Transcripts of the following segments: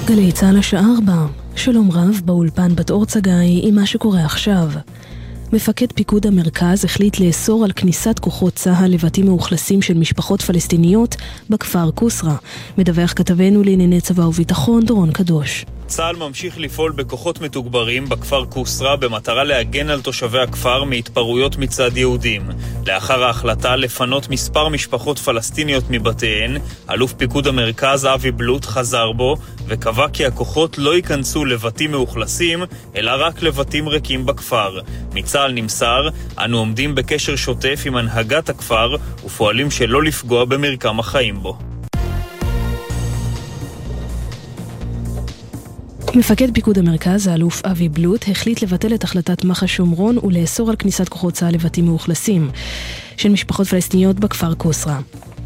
גלי צהל השעה 4. שלום רב באולפן בת אור צגאי עם מה שקורה עכשיו. מפקד פיקוד המרכז החליט לאסור על כניסת כוחות צהל לבתים מאוכלסים של משפחות פלסטיניות בכפר קוסרה. מדווח כתבנו לענייני צבא וביטחון דורון קדוש. צה"ל ממשיך לפעול בכוחות מתוגברים בכפר קוסרה במטרה להגן על תושבי הכפר מהתפרעויות מצד יהודים. לאחר ההחלטה לפנות מספר משפחות פלסטיניות מבתיהן, אלוף פיקוד המרכז אבי בלוט חזר בו וקבע כי הכוחות לא ייכנסו לבתים מאוכלסים, אלא רק לבתים ריקים בכפר. מצה"ל נמסר, אנו עומדים בקשר שוטף עם הנהגת הכפר ופועלים שלא לפגוע במרקם החיים בו. מפקד פיקוד המרכז, האלוף אבי בלוט, החליט לבטל את החלטת מח"ש שומרון ולאסור על כניסת כוחות צה"ל לבתים מאוכלסים של משפחות פלסטיניות בכפר קוסרה.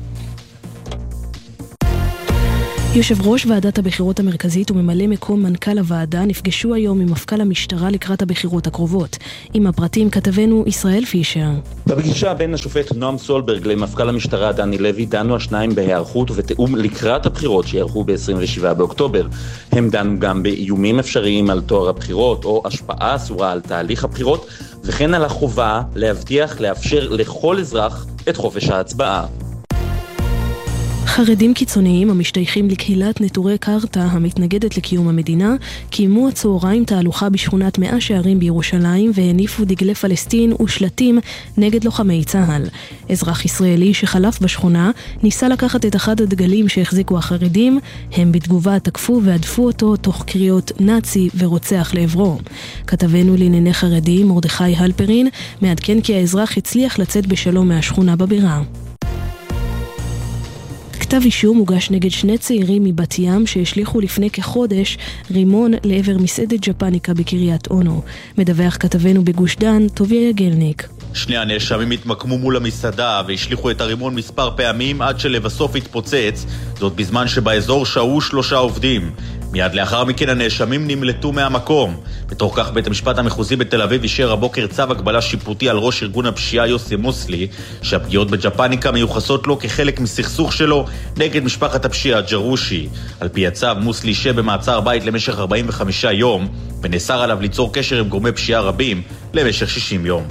יושב ראש ועדת הבחירות המרכזית וממלא מקום מנכ"ל הוועדה נפגשו היום עם מפכ"ל המשטרה לקראת הבחירות הקרובות. עם הפרטים כתבנו ישראל פישר. בפגישה בין השופט נועם סולברג למפכ"ל המשטרה דני לוי דנו השניים בהיערכות ותאום לקראת הבחירות שיערכו ב-27 באוקטובר. הם דנו גם באיומים אפשריים על תואר הבחירות או השפעה אסורה על תהליך הבחירות, וכן על החובה לאפשר לכל אזרח את חופש ההצבעה. חרדים קיצוניים המשתייכים לקהילת נטורי קרתא המתנגדת לקיום המדינה קיימו הצהריים תהלוכה בשכונת 100 שערים בירושלים והניפו דגלי פלסטין ושלטים נגד לוחמי צה"ל. אזרח ישראלי שחלף בשכונה ניסה לקחת את אחד הדגלים שהחזיקו החרדים, הם בתגובה תקפו והדפו אותו תוך קריאות נאצי ורוצח לעברו. כתבנו לענייני חרדים מרדכי הלפרין מעדכן כי האזרח הצליח לצאת בשלום מהשכונה בבירה. כתב אישום הוגש נגד שני צעירים מבת ים שהשליחו לפני כחודש רימון לעבר מסעדת ג'פניקה בקריית אונו. מדווח כתבנו בגוש דן, טוביה יגלניק. שני הנאשמים התמקמו מול המסעדה והשליחו את הרימון מספר פעמים עד שלבסוף התפוצץ, זאת בזמן שבאזור שהו 3 עובדים. מיד לאחר מכן הנאשמים נמלטו מהמקום. בתוך כך בית המשפט המחוזי בתל אביב אישר הבוקר צו הגבלה שיפוטי על ראש ארגון הפשיעה יוסי מוסלי, שהפגיעות בג'פניקה מיוחסות לו כחלק מסכסוך שלו נגד משפחת הפשיעה ג'רושי. על פי הצו מוסלי ישב במעצר בית למשך 45 יום ונאסר עליו ליצור קשר עם גורמי פשיעה רבים למשך 60 יום.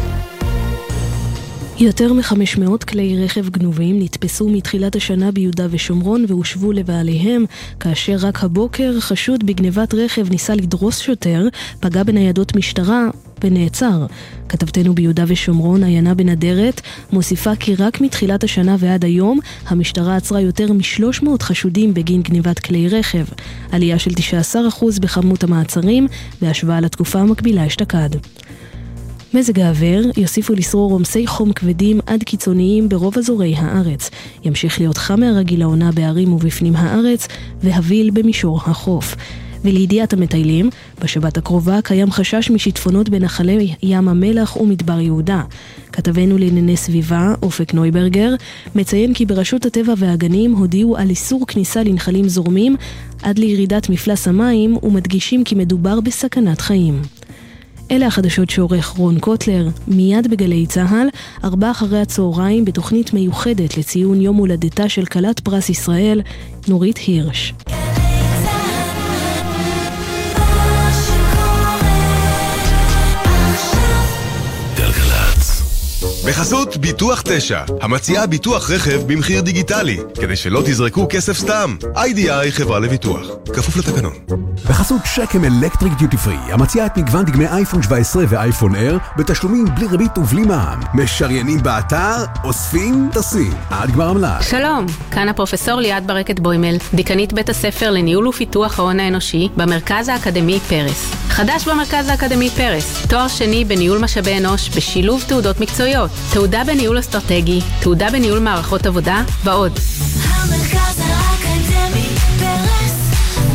יותר מ-500 כלי רכב גנובים נתפסו מתחילת השנה ביהודה ושומרון והושבו לבעליהם, כאשר רק הבוקר חשוד בגנבת רכב ניסה לדרוס שוטר, פגע בניידות משטרה ונעצר. כתבתנו ביהודה ושומרון, עיינה בנדרת, מוסיפה כי רק מתחילת השנה ועד היום המשטרה עצרה יותר מ-300 חשודים בגין גנבת כלי רכב, עלייה של 19% בכמות המעצרים בהשוואה לתקופה המקבילה אשתקד. מזג האוויר יוסיפו לשרור עומסי חום כבדים עד קיצוניים ברוב אזורי הארץ. ימשיך להיות חם מהרגיל לעונה בערים ובפנים הארץ והביל במישור החוף. ולידיעת המטיילים, בשבת הקרובה קיים חשש משיטפונות בנחלי ים המלח ומדבר יהודה. כתבנו לענייני סביבה, אופק נויברגר, מציין כי ברשות הטבע והגנים הודיעו על איסור כניסה לנחלים זורמים עד לירידת מפלס המים ומדגישים כי מדובר בסכנת חיים. אלה החדשות שעורך רון קוטלר, מיד בגלי צהל, 4 אחרי הצהריים בתוכנית מיוחדת לציון יום הולדתה של כלת פרס ישראל, נורית הירש. בחסות ביטוח 9, המציעה ביטוח רכב במחיר דיגיטלי, כדי שלא תזרקו כסף סתם. IDI חברה לביטוח, כפוף לתקנון. בחסות שקם אלקטריק דיוטי פרי, המציעה את מגוון דגמי אייפון 17 ואייפון אייר, בתשלומים בלי ריבית ובלי מע"מ. משריינים באתר, אוספים, טסים, עד גמר המלאי. שלום, כאן הפרופסור ליאת ברקת בוימל, דיקנית בית הספר לניהול ופיתוח ההון האנושי, במרכז האקדמי פרס. חדש במרכז האקדמי פרס, תואר שני בניהול משאבי אנוש בשילוב תעודות מקצועיות, תעודה בניהול אסטרטגי, תעודה בניהול מערכות עבודה ועוד. המרכז האקדמי פרס,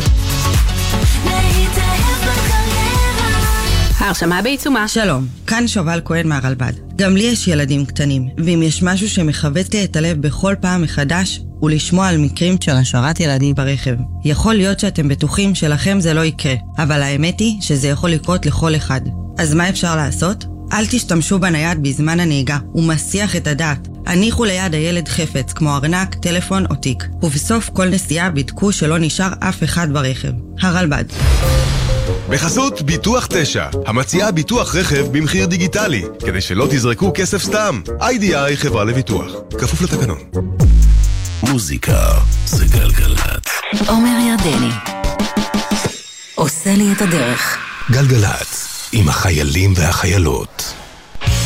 להתאהב בקריירה. ההרשמה בעיצומה. שלום, כאן שובל כהן מהרלב"ד. גם לי יש ילדים קטנים, ואם יש משהו שמחווט לי את הלב בכל פעם מחדש, הוא לשמוע על מקרים של השארת ילדים ברכב. יכול להיות שאתם בטוחים שלכם זה לא יקרה, אבל האמת היא שזה יכול לקרות לכל אחד. אז מה אפשר לעשות? אל תשתמשו בנייד בזמן הנהיגה, הוא מסיח את הדעת. הניחו ליד הילד חפץ, כמו ארנק, טלפון או תיק. ובסוף כל נסיעה בדקו שלא נשאר אף אחד ברכב. הרלב"ד. בחסות ביטוח 9, המציעה ביטוח רכב במחיר דיגיטלי, כדי שלא תזרקו כסף סתם. איי-די-איי חברה לביטוח, כפוף לתקנון. מוזיקה זה גלגלת. עומר ירדני עושה לי את הדרך. גלגלת, עם החיילים והחיילות.